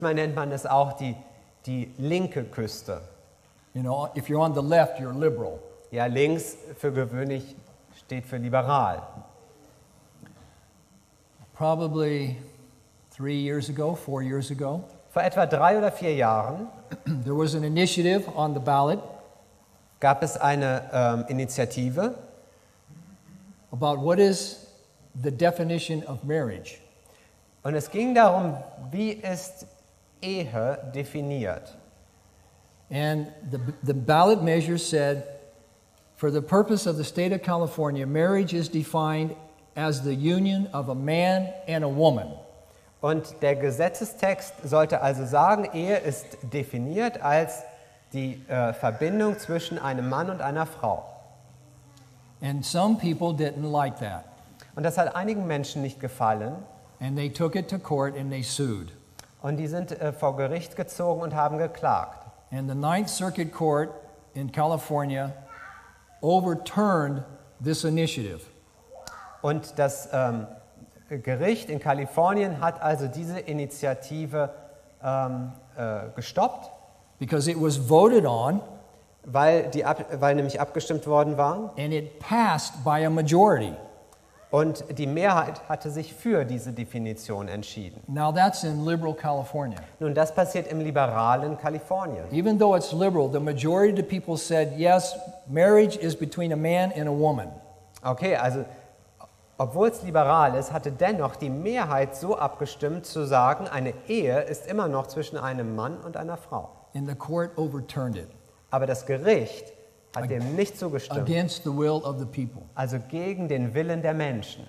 Manchmal nennt man es auch die linke Küste. You know, if you're on the left, you're liberal. Ja, links für gewöhnlich steht für liberal. Probably 4 years ago, Vor etwa 3 oder 4 Jahren there was an initiative on the ballot gab es eine Initiative, about what is the definition of marriage. und es ging darum, wie ist Ehe definiert. And the ballot measure said, for the purpose of the state of California, marriage is defined as the union of a man and a woman. Und der Gesetzestext sollte also sagen, Ehe ist definiert als die Verbindung zwischen einem Mann und einer Frau. And some people didn't like that. Und das hat einigen Menschen nicht gefallen. And they took it to court and they sued. Und die sind vor Gericht gezogen und haben geklagt. And the Ninth Circuit Court in California overturned this initiative. Und das Gericht in Kalifornien hat also diese Initiative gestoppt, Because it was voted on weil nämlich abgestimmt worden war. and it passed by a majority. Und die Mehrheit hatte sich für diese Definition entschieden. Now that's in liberal California. Nun, das passiert im liberalen Kalifornien. Even though it's liberal, the majority of the people said, yes, marriage is between a man and a woman. Okay, also obwohl es liberal ist, hatte dennoch die Mehrheit so abgestimmt zu sagen, eine Ehe ist immer noch zwischen einem Mann und einer Frau. And the court overturned it Aber das Gericht hat dem nicht zugestimmt, against the will of the people. also gegen den Willen der Menschen.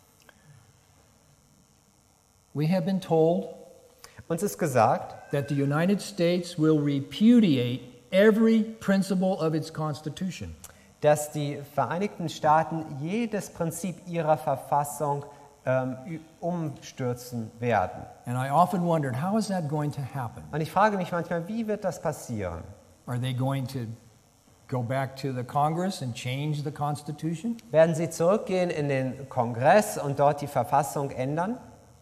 We have been told Uns ist gesagt, that the United States will repudiate every principle of its Constitution. dass die Vereinigten Staaten jedes Prinzip ihrer Verfassung umstürzen werden. And I often wondered, how is that going to happen? Und ich frage mich manchmal, wie wird das passieren? Are they going to go back to the Congress and change the Constitution? Werden sie zurückgehen in den Kongress und dort die Verfassung ändern?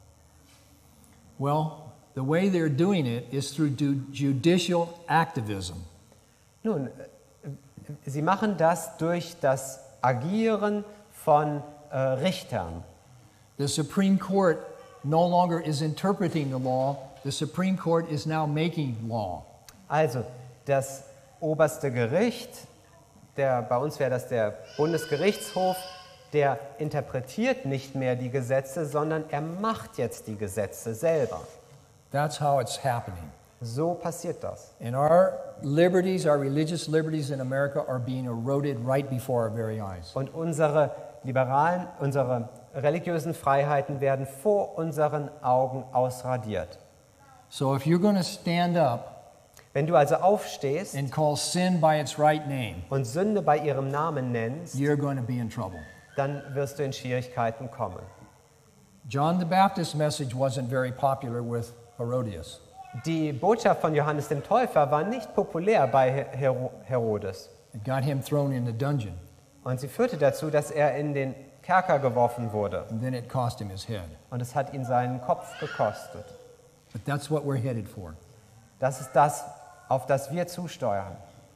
Well, the way they're doing it is through judicial activism. Nun, sie machen das durch das Agieren von Richtern. The Supreme Court no longer is interpreting the law. The Supreme Court is now making law. Also, das oberste Gericht, bei uns wäre das der Bundesgerichtshof, der interpretiert nicht mehr die Gesetze, sondern er macht jetzt die Gesetze selber. That's how it's happening. So passiert das. And our liberties, our religious liberties in America are being eroded right before our very eyes. Und unsere religiösen Freiheiten werden vor unseren Augen ausradiert. So if you're going to stand up Wenn du also aufstehst and call sin by its right name, und Sünde bei ihrem Namen nennst, you're going to be in trouble. dann wirst du in Schwierigkeiten kommen. John the Baptist's message wasn't very popular with Herodias. Die Botschaft von Johannes dem Täufer war nicht populär bei Herodes. It got him thrown in the dungeon, Und sie führte dazu, dass er in den Kerker geworfen wurde. and then it cost him his head. Und es hat ihn seinen Kopf gekostet. But that's what we're headed for. Das ist das, auf das wir zusteuern.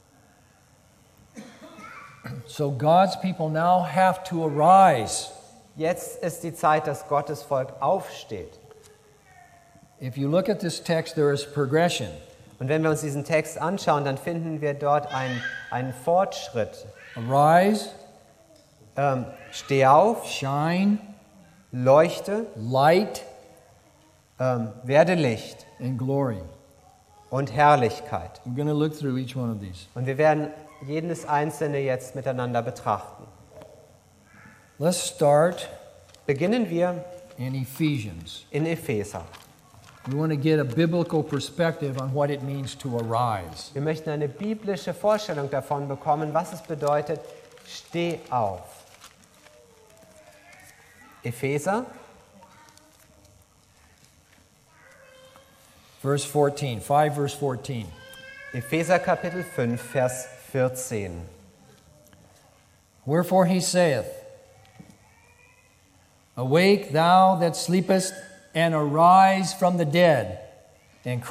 So God's people now have to arise. Jetzt ist die Zeit, dass Gottes Volk aufsteht. If you look at this text, there is progression. Und wenn wir uns diesen Text anschauen, dann finden wir dort einen Fortschritt. Arise, Steh auf, shine, leuchte, light, werde Licht and glory. und Herrlichkeit. I'm going to look through each one of these. Und wir werden jedes einzelne jetzt miteinander betrachten. Let's start Beginnen wir in Ephesians. in Epheser. We want to get a biblical perspective on what it means to arise. Wir möchten eine biblische Vorstellung davon bekommen, was es bedeutet, steh auf. Epheser, Verse 14, 5 verse 14. Epheser Kapitel 5, Vers 14. Wherefore he saith, Awake thou that sleepest, and arise from the dead, And